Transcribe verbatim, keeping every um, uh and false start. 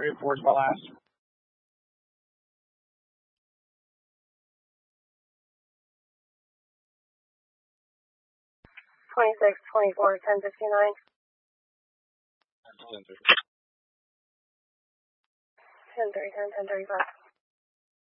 three four is my last. twenty-six, twenty-four, ten fifty-nine. ten thirty, ten, ten thirty-five.